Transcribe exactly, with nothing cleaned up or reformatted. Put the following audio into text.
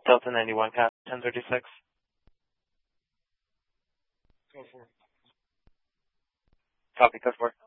Delta ninety-one, copy, ten thirty-six. Go for it. Copy, code four.